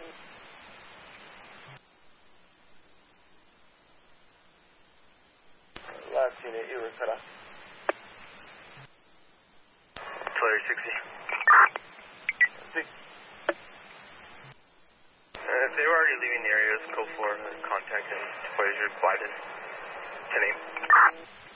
Last unit, you were cut off. Flyer 60. If they were already leaving the area, let's go for contact and Voyager Biden. 10-8.